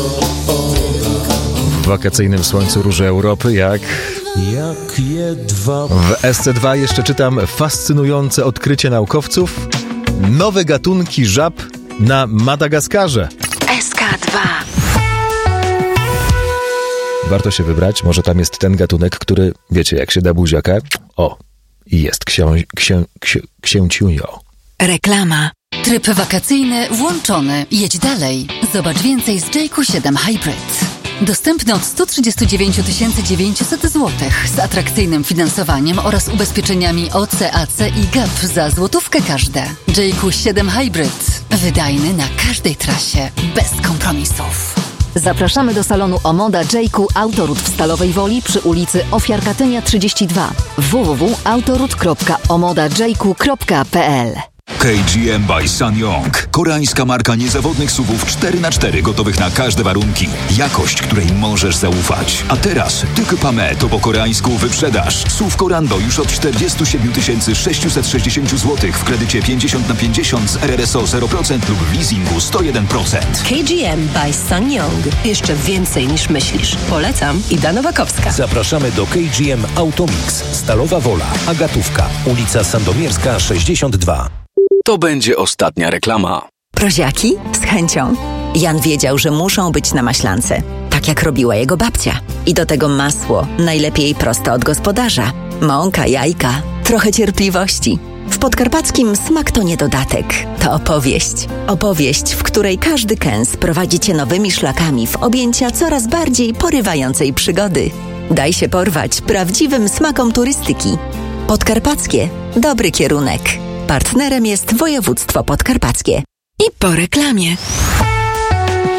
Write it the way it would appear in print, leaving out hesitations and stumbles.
W wakacyjnym słońcu róże Europy jak w SC2 jeszcze czytam fascynujące odkrycie naukowców. Nowe gatunki żab na Madagaskarze. SK2. Warto się wybrać, może tam jest ten gatunek, który, wiecie, jak się da buziaka. O, i jest księciunio. Reklama. Tryb wakacyjny włączony. Jedź dalej. Zobacz więcej z Jayco 7 Hybrid. Dostępny od 139 900 zł z atrakcyjnym finansowaniem oraz ubezpieczeniami OC, AC i GAP za złotówkę każde. Jayco 7 Hybrid. Wydajny na każdej trasie. Bez kompromisów. Zapraszamy do salonu Omoda Jayco Autoród w Stalowej Woli przy ulicy Ofiar Katynia 32. www.autorud.omodajayco.pl. KGM by SsangYong. Koreańska marka niezawodnych SUV-ów 4x4 gotowych na każde warunki. Jakość, której możesz zaufać. A teraz Tykpame to po koreańsku wyprzedaż. SUV Corando już od 47 660 zł w kredycie 50/50 z RRSO 0% lub w leasingu 101%. KGM by SsangYong. Jeszcze więcej niż myślisz. Polecam. Ida Nowakowska. Zapraszamy do KGM Automix. Stalowa Wola, Agatówka, ulica Sandomierska 62. To będzie ostatnia reklama. Proziaki? Z chęcią. Jan wiedział, że muszą być na maślance, tak jak robiła jego babcia. I do tego masło, najlepiej prosto od gospodarza. Mąka, jajka, trochę cierpliwości. W podkarpackim smak to nie dodatek, to opowieść. Opowieść, w której każdy kęs prowadzi cię nowymi szlakami w objęcia coraz bardziej porywającej przygody. Daj się porwać prawdziwym smakom turystyki. Podkarpackie. Dobry kierunek. Partnerem jest województwo podkarpackie. I po reklamie.